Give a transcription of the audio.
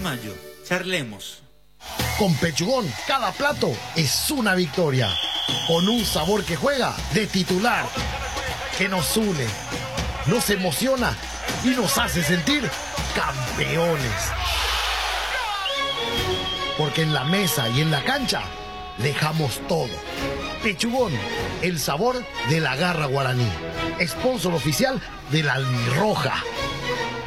Mayo. Charlemos. Con Pechugón, cada plato es una victoria. Con un sabor que juega de titular, que nos une, nos emociona y nos hace sentir campeones. Porque en la mesa y en la cancha dejamos todo. Pechugón, el sabor de la garra guaraní. Sponsor oficial de la Albirroja.